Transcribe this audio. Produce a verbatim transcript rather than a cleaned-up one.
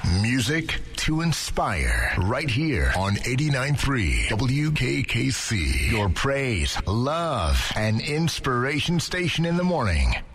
Music to inspire. Right here on eighty-nine point three W K K C. Your praise, love, and inspiration station in the morning.